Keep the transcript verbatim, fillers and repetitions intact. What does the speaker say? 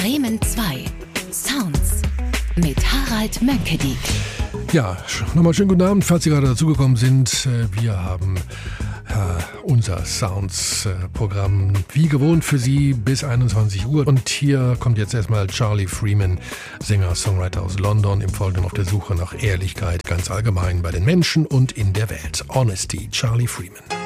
Bremen zwei. Sounds mit Harald Mönckedik. Ja, nochmal schönen guten Abend, falls Sie gerade dazugekommen sind. Wir haben äh, unser Sounds-Programm wie gewohnt für Sie bis einundzwanzig Uhr. Und hier kommt jetzt erstmal Charlie Freeman, Sänger, Songwriter aus London, im Folgenden auf der Suche nach Ehrlichkeit ganz allgemein bei den Menschen und in der Welt. Honesty, Charlie Freeman.